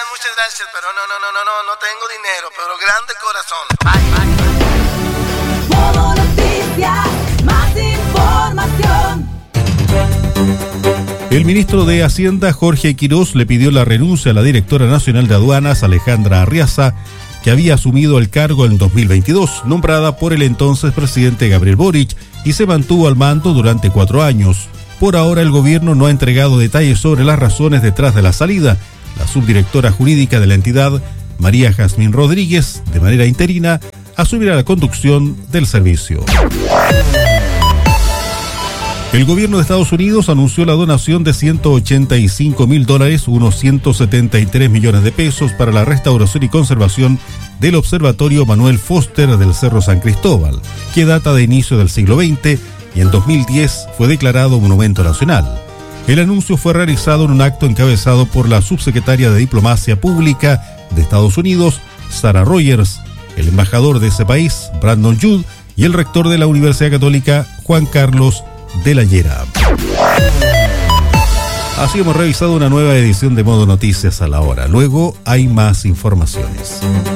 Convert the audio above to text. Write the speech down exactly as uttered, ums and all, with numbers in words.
muchas gracias, pero no, no, no, no, no, no tengo dinero, pero grande corazón. Bye, bye, bye. Modo Noticias, más información. El ministro de Hacienda, Jorge Quirós, le pidió la renuncia a la directora nacional de aduanas, Alejandra Arriaza, que había asumido el cargo en dos mil veintidós, nombrada por el entonces presidente Gabriel Boric, y se mantuvo al mando durante cuatro años. Por ahora, el gobierno no ha entregado detalles sobre las razones detrás de la salida. La subdirectora jurídica de la entidad, María Jazmín Rodríguez, de manera interina, asumirá la conducción del servicio. El gobierno de Estados Unidos anunció la donación de ciento ochenta y cinco mil dólares, unos ciento setenta y tres millones de pesos, para la restauración y conservación del Observatorio Manuel Foster del Cerro San Cristóbal, que data de inicio del siglo veinte y en dos mil diez fue declarado Monumento Nacional. El anuncio fue realizado en un acto encabezado por la subsecretaria de Diplomacia Pública de Estados Unidos, Sarah Rogers, el embajador de ese país, Brandon Judd, y el rector de la Universidad Católica, Juan Carlos de la Llera. Así hemos revisado una nueva edición de Modo Noticias a la hora. Luego hay más informaciones.